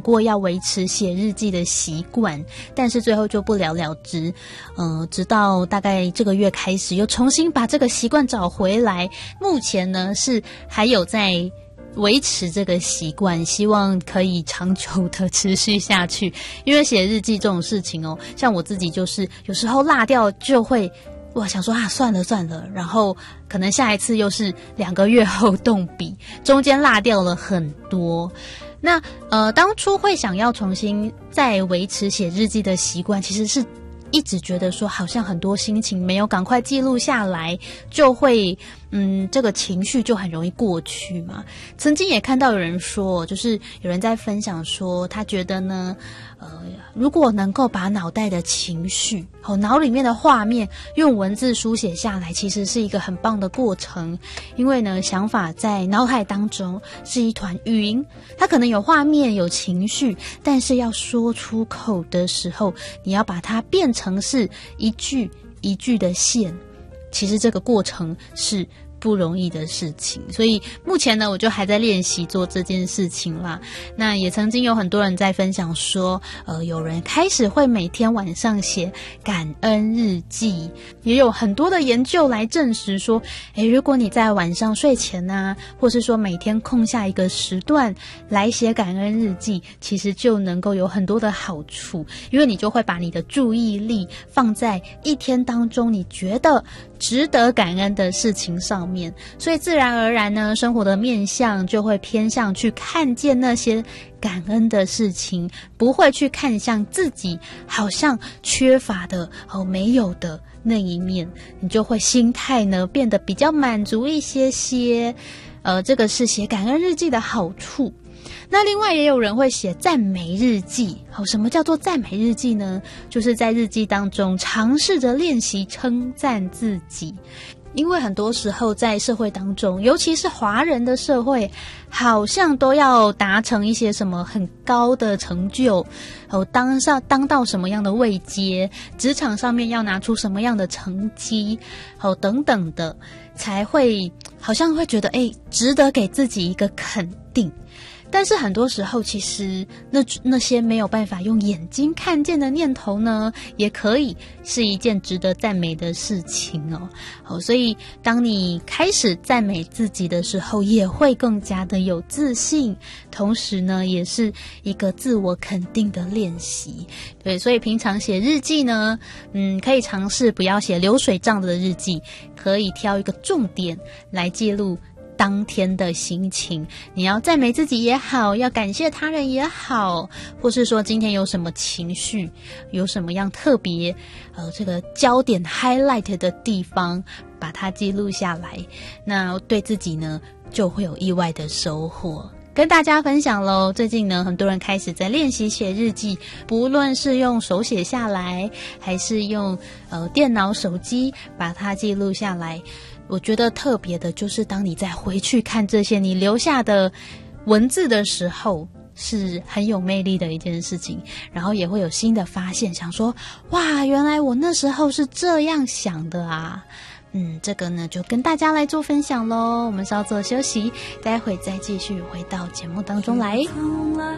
过要维持写日记的习惯，但是最后就不了了之。直到大概这个月开始又重新把这个习惯找回来，目前呢是还有在维持这个习惯，希望可以长久的持续下去。因为写日记这种事情哦，像我自己就是有时候落掉就会想说算了，然后可能下一次又是2个月后动笔，中间落掉了很多。那当初会想要重新再维持写日记的习惯，其实是一直觉得说好像很多心情没有赶快记录下来，就会这个情绪就很容易过去嘛。曾经也看到有人说，就是有人在分享说，他觉得呢如果能够把脑袋的情绪脑里面的画面用文字书写下来，其实是一个很棒的过程。因为呢，想法在脑海当中是一团云，它可能有画面有情绪，但是要说出口的时候，你要把它变成是一句一句的线，其实这个过程是不容易的事情。所以目前呢，我就还在练习做这件事情啦。那也曾经有很多人在分享说有人开始会每天晚上写感恩日记，也有很多的研究来证实说如果你在晚上睡前啊，或是说每天空下一个时段来写感恩日记，其实就能够有很多的好处。因为你就会把你的注意力放在一天当中你觉得值得感恩的事情上面，所以自然而然呢，生活的面向就会偏向去看见那些感恩的事情，不会去看向自己好像缺乏的没有的那一面，你就会心态呢变得比较满足一些些。这个是写感恩日记的好处。那另外也有人会写赞美日记。什么叫做赞美日记呢？就是在日记当中尝试着练习称赞自己。因为很多时候在社会当中，尤其是华人的社会，好像都要达成一些什么很高的成就，当到什么样的位阶，职场上面要拿出什么样的成绩，等等的，才会好像会觉得值得给自己一个肯定。但是很多时候其实那些没有办法用眼睛看见的念头呢，也可以是一件值得赞美的事情所以当你开始赞美自己的时候，也会更加的有自信，同时呢也是一个自我肯定的练习。对，所以平常写日记呢可以尝试不要写流水账的日记，可以挑一个重点来记录当天的心情。你要赞美自己也好，要感谢他人也好，或是说今天有什么情绪，有什么样特别这个焦点 highlight 的地方，把它记录下来，那对自己呢就会有意外的收获。跟大家分享咯，最近呢很多人开始在练习写日记，不论是用手写下来，还是用电脑手机把它记录下来。我觉得特别的就是当你再回去看这些你留下的文字的时候，是很有魅力的一件事情，然后也会有新的发现，想说哇，原来我那时候是这样想的啊。这个呢就跟大家来做分享咯。我们稍作休息，待会再继续回到节目当中来。